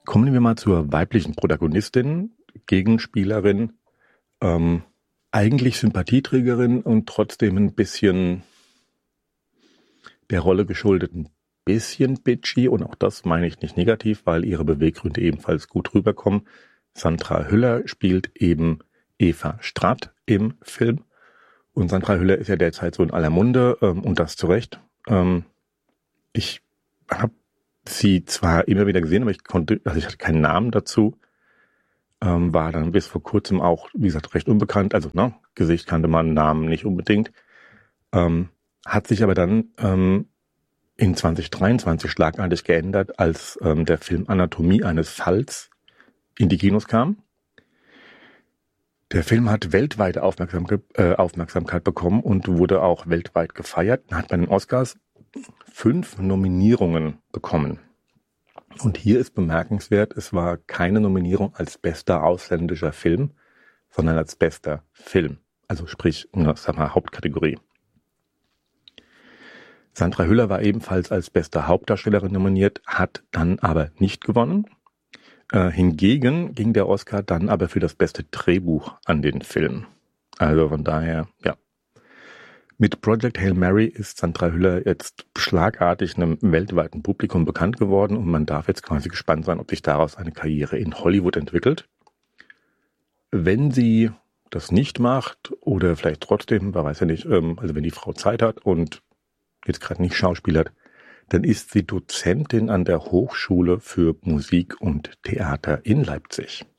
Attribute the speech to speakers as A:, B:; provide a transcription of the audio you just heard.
A: Kommen wir mal zur weiblichen Protagonistin, Gegenspielerin, eigentlich Sympathieträgerin und trotzdem ein bisschen der Rolle geschuldet, ein bisschen bitchy, und auch das meine ich nicht negativ, weil ihre Beweggründe ebenfalls gut rüberkommen. Sandra Hüller spielt eben Eva Stratt im Film, und Sandra Hüller ist ja derzeit so in aller Munde, und das zu Recht. Ich habe sie zwar immer wieder gesehen, aber ich hatte keinen Namen dazu. War dann bis vor kurzem auch, wie gesagt, recht unbekannt. Also, Gesicht kannte man, Namen nicht unbedingt. Hat sich aber dann in 2023 schlagartig geändert, als der Film Anatomie eines Falls in die Kinos kam. Der Film hat weltweite Aufmerksamkeit bekommen und wurde auch weltweit gefeiert. Er hat bei den Oscars 5 Nominierungen bekommen. Und hier ist bemerkenswert, es war keine Nominierung als bester ausländischer Film, sondern als bester Film. Also sprich, Hauptkategorie. Sandra Hüller war ebenfalls als beste Hauptdarstellerin nominiert, hat dann aber nicht gewonnen. Hingegen ging der Oscar dann aber für das beste Drehbuch an den Film. Also von daher, ja. Mit Project Hail Mary ist Sandra Hüller jetzt schlagartig einem weltweiten Publikum bekannt geworden, und man darf jetzt quasi gespannt sein, ob sich daraus eine Karriere in Hollywood entwickelt. Wenn sie das nicht macht oder vielleicht trotzdem, man weiß ja nicht, also wenn die Frau Zeit hat und jetzt gerade nicht schauspielert, dann ist sie Dozentin an der Hochschule für Musik und Theater in Leipzig.